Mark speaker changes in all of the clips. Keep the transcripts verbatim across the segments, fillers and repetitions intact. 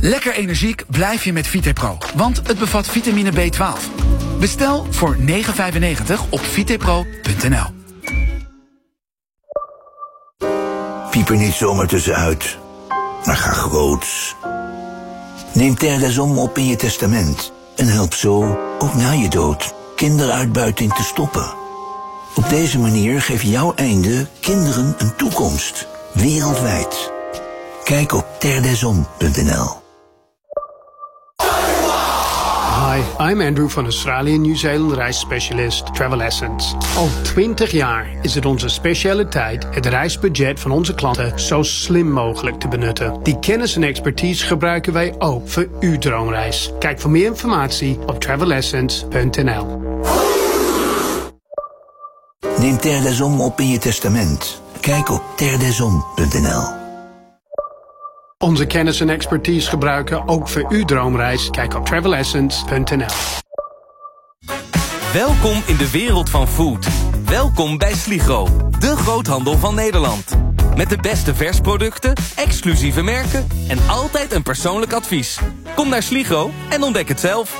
Speaker 1: Lekker energiek blijf je met VitePro, want het bevat vitamine B twaalf. Bestel voor negen vijfennegentig op vitepro punt n l.
Speaker 2: Piep er niet zomaar tussenuit, maar ga groots. Neem Terdasom op in je testament en help zo, ook na je dood, kinderuitbuiting te stoppen. Op deze manier geeft jouw einde kinderen een toekomst, wereldwijd. Kijk op terdasom punt n l.
Speaker 3: Hi, I'm Andrew van Australië en Nieuw-Zeeland reisspecialist Travel Essence. Al twintig jaar is het onze specialiteit het reisbudget van onze klanten zo slim mogelijk te benutten. Die kennis en expertise gebruiken wij ook voor uw droomreis. Kijk voor meer informatie op travel essence punt n l.
Speaker 2: Neem Terdasom op in je testament. Kijk op terdasom punt n l.
Speaker 3: Onze kennis en expertise gebruiken ook voor uw droomreis. Kijk op travel essence punt n l.
Speaker 4: Welkom in de wereld van food. Welkom bij Sligro, de groothandel van Nederland. Met de beste versproducten, exclusieve merken en altijd een persoonlijk advies. Kom naar Sligro en ontdek het zelf.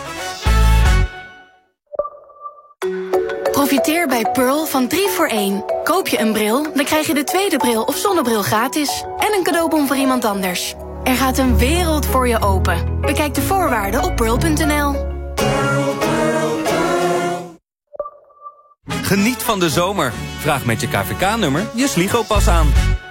Speaker 5: Profiteer bij Pearl van drie voor één. Koop je een bril, dan krijg je de tweede bril of zonnebril gratis. En een cadeaubon voor iemand anders. Er gaat een wereld voor je open. Bekijk de voorwaarden op pearl punt n l.
Speaker 4: Geniet van de zomer. Vraag met je K V K-nummer je Sligro-pas aan.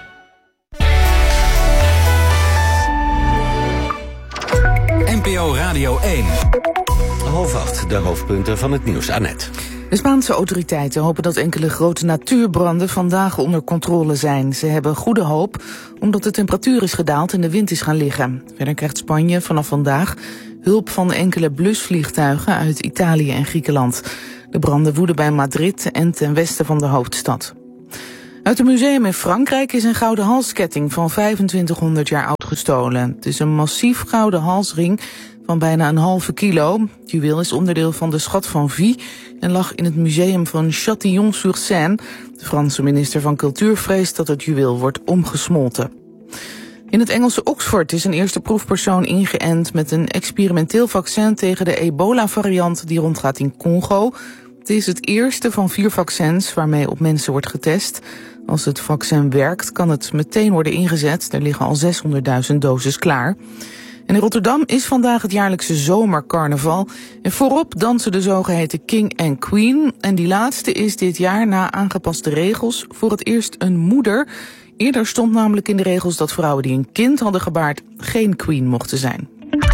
Speaker 6: N P O Radio één.
Speaker 7: Half acht, de hoofdpunten van het nieuws. Annette.
Speaker 8: De Spaanse autoriteiten hopen dat enkele grote natuurbranden vandaag onder controle zijn. Ze hebben goede hoop, omdat de temperatuur is gedaald en de wind is gaan liggen. Verder krijgt Spanje vanaf vandaag hulp van enkele blusvliegtuigen uit Italië en Griekenland. De branden woeden bij Madrid en ten westen van de hoofdstad. Uit een museum in Frankrijk is een gouden halsketting van vijfentwintighonderd jaar oud gestolen. Het is een massief gouden halsring van bijna een halve kilo. Het juweel is onderdeel van de schat van Vie en lag in het museum van Châtillon-sur-Seine. De Franse minister van Cultuur vreest dat het juweel wordt omgesmolten. In het Engelse Oxford is een eerste proefpersoon ingeënt met een experimenteel vaccin tegen de ebola-variant die rondgaat in Congo. Het is het eerste van vier vaccins waarmee op mensen wordt getest. Als het vaccin werkt, kan het meteen worden ingezet. Er liggen al zeshonderdduizend doses klaar. En in Rotterdam is vandaag het jaarlijkse zomercarnaval. En voorop dansen de zogeheten King en Queen. En die laatste is dit jaar na aangepaste regels voor het eerst een moeder. Eerder stond namelijk in de regels dat vrouwen die een kind hadden gebaard geen queen mochten zijn.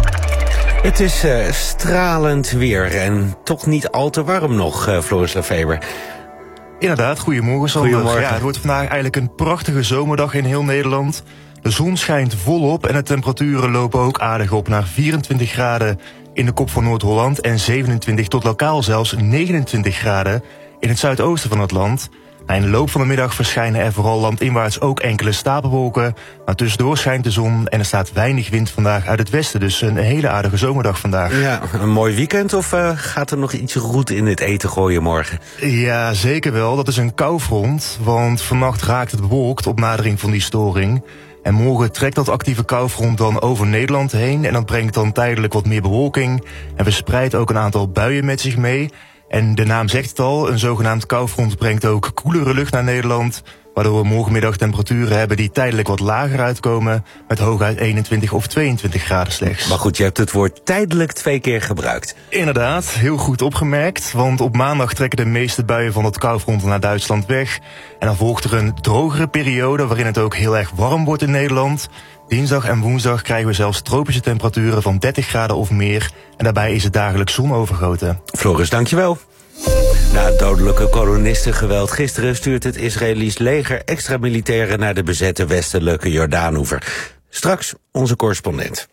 Speaker 7: Het is uh, stralend weer en toch niet al te warm nog, uh, Floris Lefeber.
Speaker 9: Inderdaad, goedemorgen Sander.
Speaker 7: Goedemorgen.
Speaker 9: Ja, het wordt vandaag eigenlijk een prachtige zomerdag in heel Nederland. De zon schijnt volop en de temperaturen lopen ook aardig op naar vierentwintig graden in de kop van Noord-Holland en zevenentwintig tot lokaal zelfs negenentwintig graden in het zuidoosten van het land. In de loop van de middag verschijnen er vooral landinwaarts ook enkele stapelwolken, maar tussendoor schijnt de zon en er staat weinig wind vandaag uit het westen. Dus een hele aardige zomerdag vandaag.
Speaker 7: Ja, een mooi weekend of uh, gaat er nog iets roet in het eten gooien morgen?
Speaker 9: Ja, zeker wel. Dat is een koufront, want vannacht raakt het bewolkt op nadering van die storing. En morgen trekt dat actieve koufront dan over Nederland heen en dat brengt dan tijdelijk wat meer bewolking en verspreidt ook een aantal buien met zich mee. En de naam zegt het al, een zogenaamd koufront brengt ook koelere lucht naar Nederland, waardoor we morgenmiddag temperaturen hebben die tijdelijk wat lager uitkomen, met hooguit eenentwintig of tweeëntwintig graden slechts.
Speaker 7: Maar goed, je hebt het woord tijdelijk twee keer gebruikt.
Speaker 9: Inderdaad, heel goed opgemerkt, want op maandag trekken de meeste buien van het koufront naar Duitsland weg. En dan volgt er een drogere periode waarin het ook heel erg warm wordt in Nederland. Dinsdag en woensdag krijgen we zelfs tropische temperaturen van dertig graden of meer. En daarbij is het dagelijks zonovergoten.
Speaker 7: Floris, dankjewel. Na het dodelijke kolonistengeweld gisteren stuurt het Israëlisch leger extra militairen naar de bezette westelijke Jordaanoever. Straks onze correspondent.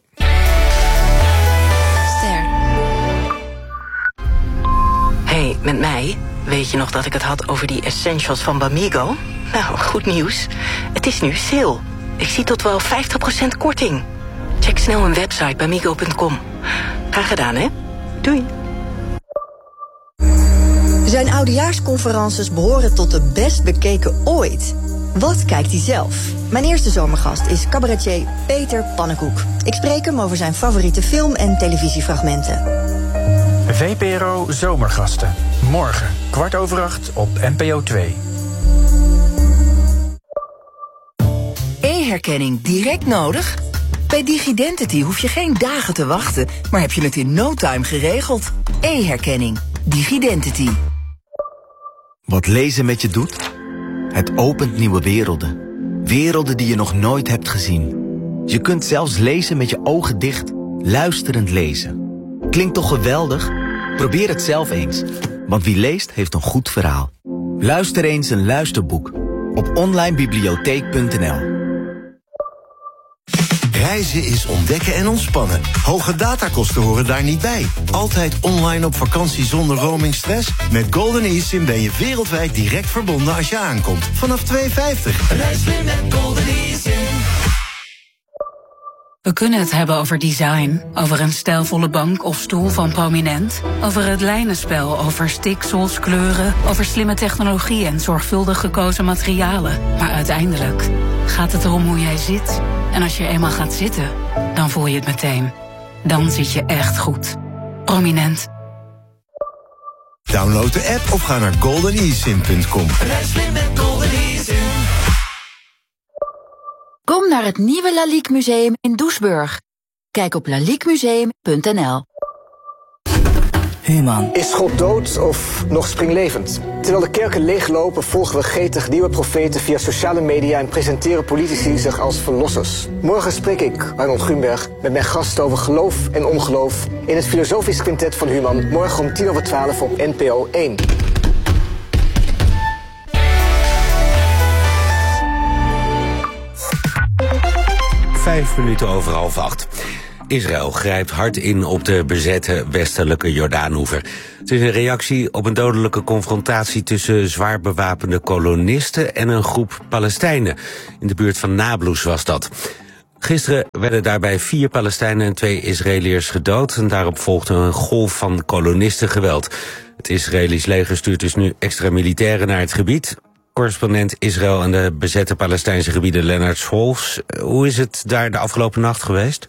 Speaker 10: Ster. Hey, met mij? Weet je nog dat ik het had over die essentials van Bamigo? Nou, goed nieuws. Het is nu sale. Ik zie tot wel vijftig procent korting. Check snel hun website bamigo punt com. Graag gedaan, hè? Doei.
Speaker 11: Zijn oudejaarsconferences behoren tot de best bekeken ooit. Wat kijkt hij zelf? Mijn eerste zomergast is cabaretier Peter Pannenkoek. Ik spreek hem over zijn favoriete film- en televisiefragmenten.
Speaker 12: V P R O Zomergasten. Morgen, kwart over acht op N P O twee.
Speaker 13: E-herkenning direct nodig? Bij Digidentity hoef je geen dagen te wachten, maar heb je het in no time geregeld. E-herkenning. Digidentity.
Speaker 14: Wat lezen met je doet? Het opent nieuwe werelden. Werelden die je nog nooit hebt gezien. Je kunt zelfs lezen met je ogen dicht, luisterend lezen. Klinkt toch geweldig? Probeer het zelf eens. Want wie leest, heeft een goed verhaal. Luister eens een luisterboek op online bibliotheek punt n l.
Speaker 15: Reizen is ontdekken en ontspannen. Hoge datakosten horen daar niet bij. Altijd online op vakantie zonder roamingstress? Met Golden eSIM ben je wereldwijd direct verbonden als je aankomt. Vanaf twee euro vijftig.
Speaker 16: Reis weer met Golden eSIM.
Speaker 17: We kunnen het hebben over design, over een stijlvolle bank of stoel van Prominent, over het lijnenspel, over stiksels, kleuren, over slimme technologie en zorgvuldig gekozen materialen. Maar uiteindelijk gaat het erom hoe jij zit. En als je eenmaal gaat zitten, dan voel je het meteen. Dan zit je echt goed. Prominent.
Speaker 15: Download de app of ga naar golden e sim punt com.
Speaker 16: Reis weer met Golden eSIM.
Speaker 18: Kom naar het nieuwe Lalique Museum in Doesburg. Kijk op lalique museum punt n l.
Speaker 19: Human. Is God dood of nog springlevend? Terwijl de kerken leeglopen, volgen we gretig nieuwe profeten via sociale media en presenteren politici zich als verlossers. Morgen spreek ik, Arnold Grunberg, met mijn gasten over geloof en ongeloof in het filosofisch quintet van Human. Morgen om tien over twaalf op N P O één.
Speaker 7: Vijf minuten over half acht. Israël grijpt hard in op de bezette westelijke Jordaanoever. Het is een reactie op een dodelijke confrontatie tussen zwaar bewapende kolonisten en een groep Palestijnen. In de buurt van Nablus was dat. Gisteren werden daarbij vier Palestijnen en twee Israëliërs gedood en daarop volgde een golf van kolonistengeweld. Het Israëlisch leger stuurt dus nu extra militairen naar het gebied. Correspondent Israël en de bezette Palestijnse gebieden Lennart Scholz. Hoe is het daar de afgelopen nacht geweest?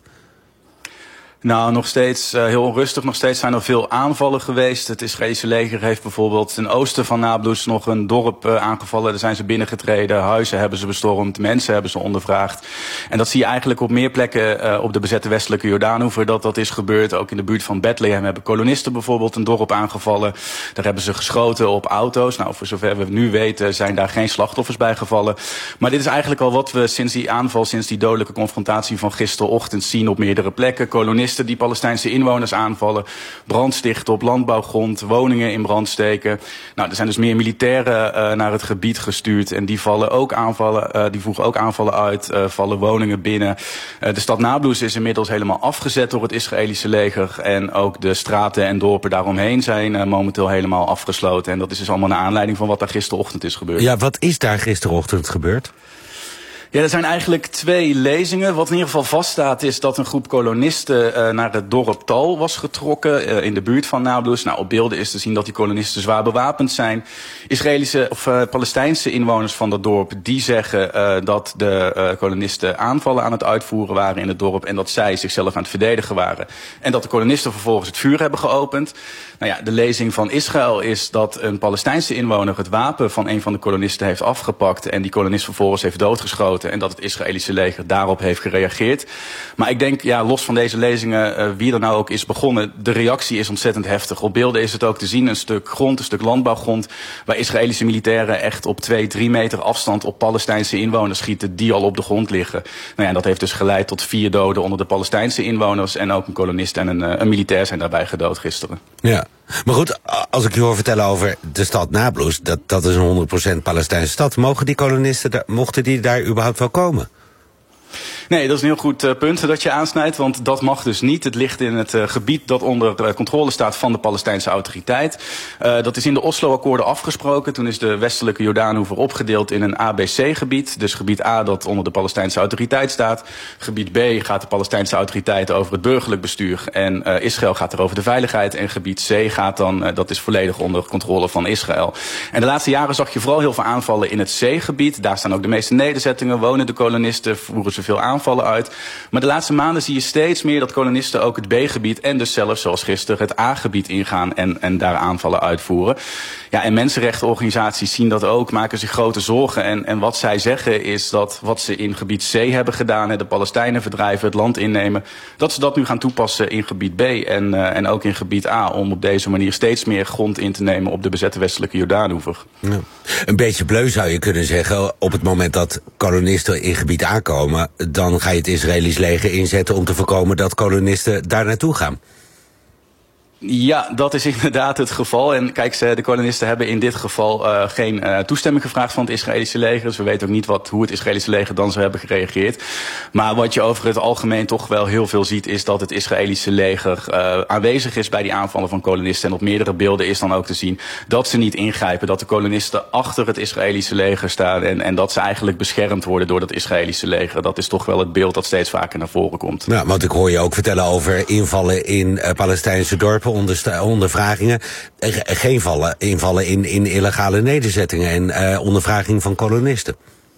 Speaker 20: Nou, nog steeds uh, heel onrustig. Nog steeds zijn er veel aanvallen geweest. Het Israëlische leger heeft bijvoorbeeld ten oosten van Nablus nog een dorp uh, aangevallen. Daar zijn ze binnengetreden. Huizen hebben ze bestormd. Mensen hebben ze ondervraagd. En dat zie je eigenlijk op meer plekken uh, op de bezette westelijke Jordaanoever. Dat dat is gebeurd. Ook in de buurt van Bethlehem hebben kolonisten bijvoorbeeld een dorp aangevallen. Daar hebben ze geschoten op auto's. Nou, voor zover we nu weten zijn daar geen slachtoffers bij gevallen. Maar dit is eigenlijk al wat we sinds die aanval, sinds die dodelijke confrontatie van gisterochtend zien op meerdere plekken. Kolonisten die Palestijnse inwoners aanvallen, brand stichten op landbouwgrond, woningen in brand steken. Nou, er zijn dus meer militairen uh, naar het gebied gestuurd en die vallen ook aanvallen, uh, die voegen ook aanvallen uit, uh, vallen woningen binnen. Uh, de stad Nablus is inmiddels helemaal afgezet door het Israëlische leger en ook de straten en dorpen daaromheen zijn uh, momenteel helemaal afgesloten. En dat is dus allemaal naar aanleiding van wat daar gisterochtend is gebeurd.
Speaker 7: Ja, wat is daar gisterochtend gebeurd?
Speaker 20: Ja, er zijn eigenlijk twee lezingen. Wat in ieder geval vaststaat is dat een groep kolonisten uh, naar het dorp Tal was getrokken uh, in de buurt van Nablus. Nou, op beelden is te zien dat die kolonisten zwaar bewapend zijn. Israëlische of uh, Palestijnse inwoners van dat dorp die zeggen uh, dat de uh, kolonisten aanvallen aan het uitvoeren waren in het dorp en dat zij zichzelf aan het verdedigen waren. En dat de kolonisten vervolgens het vuur hebben geopend. Nou ja, de lezing van Israël is dat een Palestijnse inwoner het wapen van een van de kolonisten heeft afgepakt en die kolonist vervolgens heeft doodgeschoten. En dat het Israëlische leger daarop heeft gereageerd. Maar ik denk, ja, los van deze lezingen, uh, wie er nou ook is begonnen, de reactie is ontzettend heftig. Op beelden is het ook te zien, een stuk grond, een stuk landbouwgrond, waar Israëlische militairen echt op twee, drie meter afstand op Palestijnse inwoners schieten die al op de grond liggen. Nou ja, dat heeft dus geleid tot vier doden onder de Palestijnse inwoners en ook een kolonist en een, een militair zijn daarbij gedood gisteren.
Speaker 7: Ja, maar goed, als ik je hoor vertellen over de stad Nablus, dat, dat is een honderd procent Palestijnse stad. Mogen die kolonisten, daar, mochten die daar überhaupt wel komen?
Speaker 20: Nee, dat is een heel goed uh, punt dat je aansnijdt, want dat mag dus niet. Het ligt in het uh, gebied dat onder uh, controle staat van de Palestijnse autoriteit. Uh, dat is in de Oslo-akkoorden afgesproken. Toen is de westelijke Jordaanoever opgedeeld in een A B C-gebied. Dus gebied A dat onder de Palestijnse autoriteit staat. Gebied B gaat de Palestijnse autoriteit over het burgerlijk bestuur. En uh, Israël gaat er over de veiligheid. En gebied C gaat dan, uh, dat is volledig onder controle van Israël. En de laatste jaren zag je vooral heel veel aanvallen in het C-gebied. Daar staan ook de meeste nederzettingen, wonen de kolonisten, voeren ze veel aanvallen uit. Maar de laatste maanden zie je steeds meer dat kolonisten ook het B-gebied en dus zelfs zoals gisteren het A-gebied ingaan en, en daar aanvallen uitvoeren. Ja, en mensenrechtenorganisaties zien dat ook, maken zich grote zorgen. En, en wat zij zeggen is dat wat ze in gebied C hebben gedaan, hè, de Palestijnen verdrijven, het land innemen, dat ze dat nu gaan toepassen in gebied B en, uh, en ook in gebied A, om op deze manier steeds meer grond in te nemen op de bezette westelijke Jordaanoever.
Speaker 7: Ja. Een beetje bleu zou je kunnen zeggen, op het moment dat kolonisten in gebied A komen, dan ga je het Israëlisch leger inzetten om te voorkomen dat kolonisten daar naartoe gaan.
Speaker 20: Ja, dat is inderdaad het geval. En kijk, de kolonisten hebben in dit geval uh, geen uh, toestemming gevraagd van het Israëlische leger. Dus we weten ook niet wat, hoe het Israëlische leger dan zou hebben gereageerd. Maar wat je over het algemeen toch wel heel veel ziet, is dat het Israëlische leger uh, aanwezig is bij die aanvallen van kolonisten. En op meerdere beelden is dan ook te zien dat ze niet ingrijpen. Dat de kolonisten achter het Israëlische leger staan. En, en dat ze eigenlijk beschermd worden door dat Israëlische leger. Dat is toch wel het beeld dat steeds vaker naar voren komt.
Speaker 7: Nou, want ik hoor je ook vertellen over invallen in uh, Palestijnse dorpen. Onder, ondervragingen, geen vallen, invallen in, in illegale nederzettingen en uh, ondervraging van kolonisten.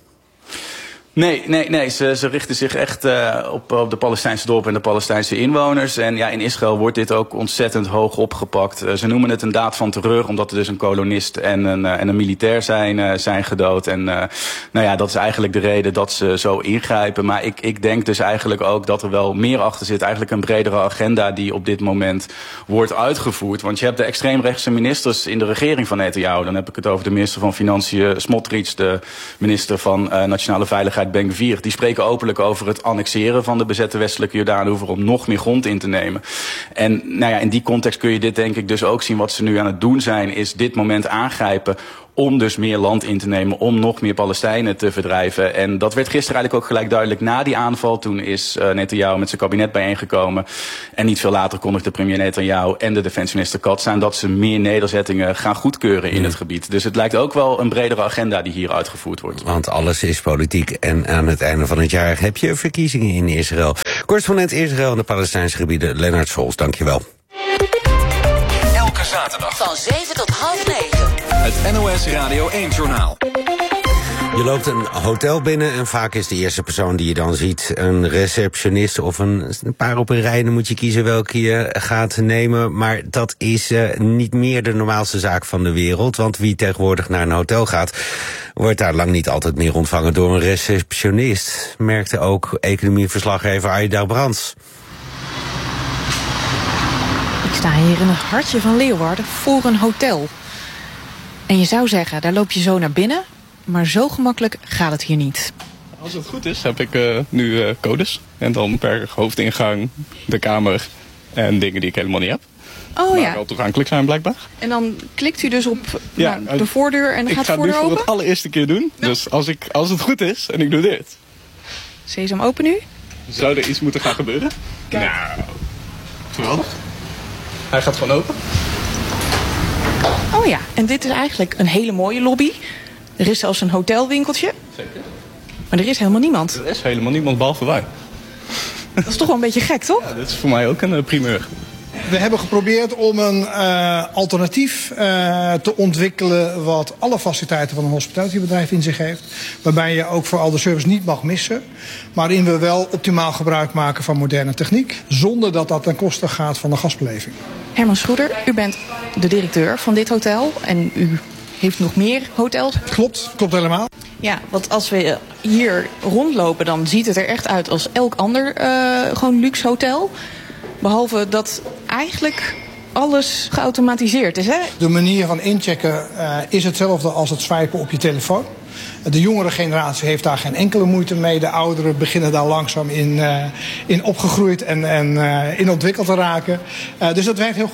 Speaker 20: Nee, nee, nee. Ze, ze richten zich echt uh, op, op de Palestijnse dorpen en de Palestijnse inwoners. En ja, in Israël wordt dit ook ontzettend hoog opgepakt. Uh, ze noemen het een daad van terreur, omdat er dus een kolonist en een, uh, en een militair zijn, uh, zijn gedood. En uh, nou ja, dat is eigenlijk de reden dat ze zo ingrijpen. Maar ik, ik denk dus eigenlijk ook dat er wel meer achter zit. Eigenlijk een bredere agenda die op dit moment wordt uitgevoerd. Want je hebt de extreemrechtse ministers in de regering van Netanyahu. Dan heb ik het over de minister van Financiën Smotrich, de minister van uh, Nationale Veiligheid Ben-Gvir, die spreken openlijk over het annexeren van de bezette westelijke Jordaanoever om nog meer grond in te nemen. En nou ja, in die context kun je dit denk ik dus ook zien. Wat ze nu aan het doen zijn, is dit moment aangrijpen om dus meer land in te nemen, om nog meer Palestijnen te verdrijven. En dat werd gisteren eigenlijk ook gelijk duidelijk na die aanval. Toen is uh, Netanyahu met zijn kabinet bijeengekomen. En niet veel later kondigde premier Netanyahu en de defensieminister Katz aan dat ze meer nederzettingen gaan goedkeuren in mm. het gebied. Dus het lijkt ook wel een bredere agenda die hier uitgevoerd wordt.
Speaker 7: Want alles is politiek en aan het einde van het jaar heb je verkiezingen in Israël. Correspondent Israël en de Palestijnse gebieden, Lennart Scholz, dankjewel.
Speaker 6: Elke zaterdag
Speaker 18: van zeven tot half negen.
Speaker 6: Het N O S Radio één-journaal.
Speaker 7: Je loopt een hotel binnen en vaak is de eerste persoon die je dan ziet een receptionist of een, een paar op een rij. Dan moet je kiezen welke je gaat nemen. Maar dat is uh, niet meer de normaalste zaak van de wereld. Want wie tegenwoordig naar een hotel gaat, wordt daar lang niet altijd meer ontvangen door een receptionist. Merkte ook economieverslaggever Aida Brands.
Speaker 21: Ik sta hier in het hartje van Leeuwarden voor een hotel. En je zou zeggen, daar loop je zo naar binnen, maar zo gemakkelijk gaat het hier niet.
Speaker 22: Als het goed is, heb ik uh, nu uh, codes. En dan per hoofdingang, de kamer en dingen die ik helemaal niet heb.
Speaker 21: Oh
Speaker 22: maar
Speaker 21: ja.
Speaker 22: wel toegankelijk zijn blijkbaar.
Speaker 21: En dan klikt u dus op
Speaker 22: ja,
Speaker 21: nou, de voordeur en dan gaat de voordeur open?
Speaker 22: Ik ga het nu voor het allereerste keer doen. Nou. Dus als, ik, als het goed is en ik doe dit.
Speaker 21: Sesam open nu?
Speaker 22: Zou er iets moeten gaan gebeuren? Kijk. Nou, geweldig. Hij gaat gewoon open.
Speaker 21: Oh ja, en dit is eigenlijk een hele mooie lobby. Er is zelfs een hotelwinkeltje.
Speaker 22: Zeker.
Speaker 21: Maar er is helemaal niemand.
Speaker 22: Er is helemaal niemand, behalve wij.
Speaker 21: Dat is toch wel een beetje gek, toch?
Speaker 22: Ja, dit is voor mij ook een uh, primeur.
Speaker 23: We hebben geprobeerd om een uh, alternatief uh, te ontwikkelen wat alle faciliteiten van een hospitalitybedrijf in zich heeft. Waarbij je ook vooral de service niet mag missen. Maar waarin we wel optimaal gebruik maken van moderne techniek. Zonder dat dat ten koste gaat van de gastbeleving.
Speaker 21: Herman Schroeder, u bent de directeur van dit hotel. En u heeft nog meer hotels.
Speaker 23: Klopt, klopt helemaal.
Speaker 21: Ja, want als we hier rondlopen, dan ziet het er echt uit als elk ander uh, gewoon luxe hotel. Behalve dat eigenlijk alles geautomatiseerd is, hè?
Speaker 23: De manier van inchecken uh, is hetzelfde als het swipen op je telefoon. De jongere generatie heeft daar geen enkele moeite mee. De ouderen beginnen daar langzaam in, uh, in opgegroeid en, en uh, in ontwikkeld te raken. Uh, dus dat werkt heel goed.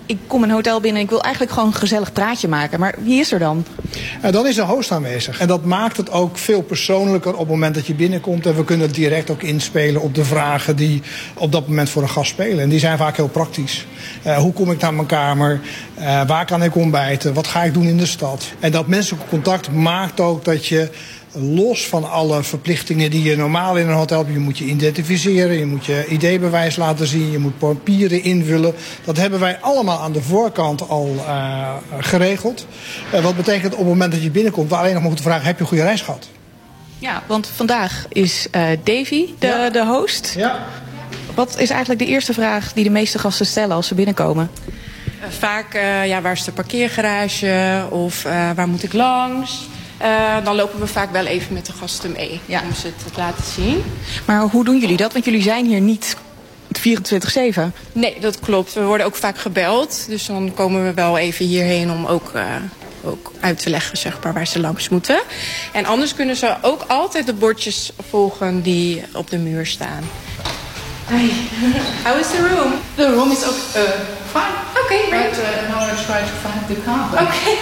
Speaker 21: ik kom een hotel binnen en ik wil eigenlijk gewoon een gezellig praatje maken. Maar wie is er dan?
Speaker 23: En dan is de host aanwezig. En dat maakt het ook veel persoonlijker op het moment dat je binnenkomt. En we kunnen direct ook inspelen op de vragen die op dat moment voor een gast spelen. En die zijn vaak heel praktisch. Uh, hoe kom ik naar mijn kamer? Uh, waar kan ik ontbijten? Wat ga ik doen in de stad? En dat menselijke contact maakt ook dat je, los van alle verplichtingen die je normaal in een hotel hebt, je moet je identificeren, je moet je I D-bewijs laten zien, je moet papieren invullen. Dat hebben wij allemaal aan de voorkant al uh, geregeld. Uh, wat betekent op het moment dat je binnenkomt, we alleen nog moeten vragen, heb je een goede reis gehad?
Speaker 21: Ja, want vandaag is uh, Davy de, ja. de host.
Speaker 23: Ja.
Speaker 21: Wat is eigenlijk de eerste vraag die de meeste gasten stellen als ze binnenkomen?
Speaker 1: Uh, vaak, uh, ja, waar is de parkeergarage? Of uh, waar moet ik langs? Uh, dan lopen we vaak wel even met de gasten mee, ja, om ze het te laten zien.
Speaker 21: Maar hoe doen jullie dat? Want jullie zijn hier niet vierentwintig zeven.
Speaker 1: Nee, dat klopt. We worden ook vaak gebeld. Dus dan komen we wel even hierheen om ook, uh, ook uit te leggen, zeg maar, waar ze langs moeten. En anders kunnen ze ook altijd de bordjes volgen die op de muur staan. Hi. How is the room?
Speaker 2: The room is okay, uh, fine.
Speaker 1: Okay,
Speaker 2: but uh, now I try to find the car.
Speaker 1: Okay.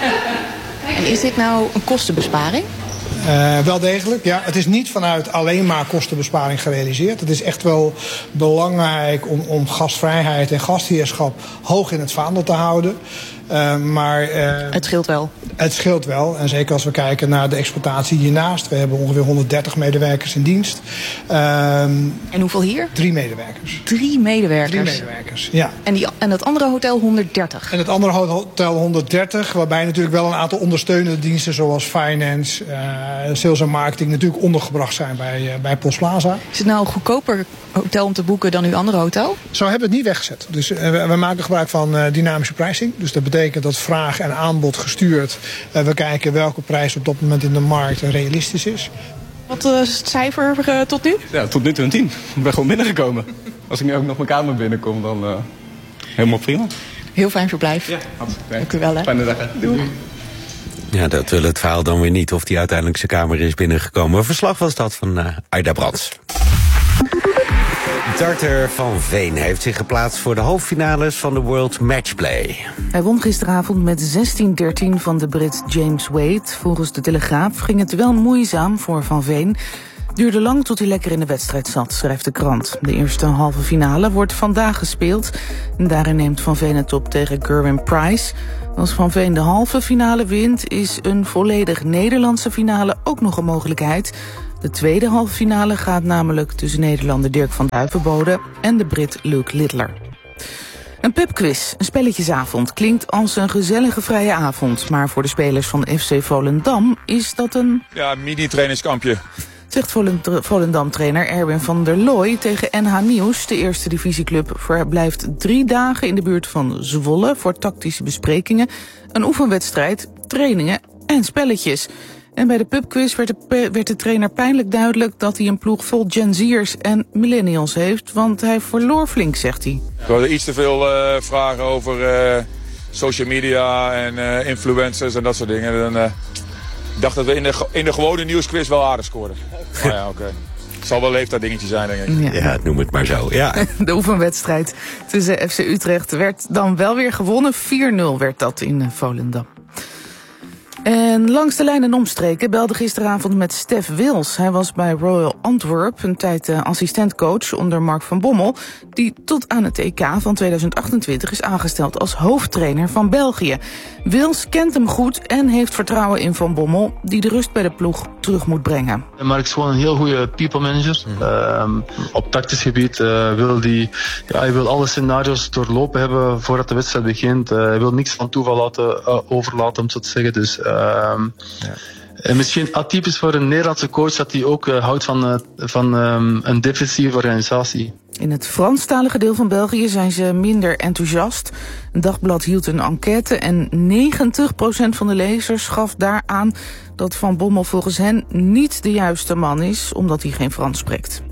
Speaker 21: En is dit nou een kostenbesparing?
Speaker 23: Uh, wel degelijk, ja. Het is niet vanuit alleen maar kostenbesparing gerealiseerd. Het is echt wel belangrijk om, om gastvrijheid en gastheerschap hoog in het vaandel te houden. Uh, maar, uh,
Speaker 21: het scheelt wel.
Speaker 23: Het scheelt wel. En zeker als we kijken naar de exploitatie hiernaast. We hebben ongeveer honderddertig medewerkers in dienst. Um,
Speaker 21: en hoeveel hier?
Speaker 23: Drie medewerkers.
Speaker 21: Drie medewerkers?
Speaker 23: Drie medewerkers, ja.
Speaker 21: En, die, en het andere hotel honderddertig?
Speaker 23: En het andere hotel honderddertig. Waarbij natuurlijk wel een aantal ondersteunende diensten zoals finance, uh, sales en marketing natuurlijk ondergebracht zijn bij, uh, bij Postplaza.
Speaker 21: Is het nou een goedkoper hotel om te boeken dan uw andere hotel?
Speaker 23: Zo hebben we het niet weggezet. Dus uh, we, we maken gebruik van uh, dynamische pricing. Dus dat betekent dat vraag en aanbod gestuurd. Uh, we kijken welke prijs op dat moment in de markt realistisch is.
Speaker 21: Wat uh, is het cijfer uh, tot nu?
Speaker 22: Ja, tot nu toe een tien. Ik ben gewoon binnengekomen. Als ik nu ook nog mijn kamer binnenkom, dan uh, helemaal prima.
Speaker 21: Heel fijn verblijf.
Speaker 22: Ja, absoluut.
Speaker 21: Dank u wel. Hè.
Speaker 22: Fijne dag. Hè. Doei.
Speaker 7: Ja, dat wil het verhaal dan weer niet of die uiteindelijk zijn kamer is binnengekomen. Een verslag was dat van uh, Aida Brands. Darter van Veen heeft zich geplaatst voor de halffinales van de World Matchplay.
Speaker 8: Hij won gisteravond met zestien dertien van de Brit James Wade. Volgens de Telegraaf ging het wel moeizaam voor Van Veen. Duurde lang tot hij lekker in de wedstrijd zat, schrijft de krant. De eerste halve finale wordt vandaag gespeeld. En daarin neemt Van Veen het op tegen Gerwin Price. Als Van Veen de halve finale wint, is een volledig Nederlandse finale ook nog een mogelijkheid. De tweede halve finale gaat namelijk tussen Nederlander Dirk van Duivenbode en de Brit Luke Littler. Een pubquiz, een spelletjesavond, klinkt als een gezellige vrije avond. Maar voor de spelers van F C Volendam is dat een...
Speaker 3: Ja, mini-trainingskampje.
Speaker 8: Zegt Volendam-trainer Erwin van der Looy tegen N H Nieuws. De eerste divisieclub verblijft drie dagen in de buurt van Zwolle voor tactische besprekingen, een oefenwedstrijd, trainingen en spelletjes. En bij de pubquiz werd de, werd de trainer pijnlijk duidelijk dat hij een ploeg vol Gen Z'ers en millennials heeft, want hij verloor flink, zegt hij.
Speaker 3: We hadden iets te veel uh, vragen over uh, social media en uh, influencers en dat soort dingen. En, uh, ik dacht dat we in de, in de gewone nieuwsquiz wel aardig scoorden. Maar ja, oké. Okay. Het zal wel leeftijd dingetje zijn, denk ik.
Speaker 7: Ja, ja, noem het maar zo. Ja.
Speaker 8: De oefenwedstrijd tussen F C Utrecht werd dan wel weer gewonnen. vier nul werd dat in Volendam. En langs de lijn en omstreken belde gisteravond met Stef Wils. Hij was bij Royal Antwerp, een tijd uh, assistentcoach onder Mark van Bommel, die tot aan het E K van tweeduizend achtentwintig is aangesteld als hoofdtrainer van België. Wils kent hem goed en heeft vertrouwen in Van Bommel, die de rust bij de ploeg terug moet brengen.
Speaker 24: Mark is gewoon een heel goede people manager. Mm. Uh, op tactisch gebied uh, wil die, ja, hij wil alle scenario's doorlopen hebben voordat de wedstrijd begint. Uh, hij wil niks van toeval laten, uh, overlaten, om zo te zeggen. Dus uh, ja. En misschien atypisch voor een Nederlandse coach dat hij ook uh, houdt van, uh, van um, een defensieve organisatie.
Speaker 8: In het Franstalige deel van België zijn ze minder enthousiast. Een dagblad hield een enquête en negentig procent van de lezers gaf daar aan dat Van Bommel volgens hen niet de juiste man is, omdat hij geen Frans spreekt.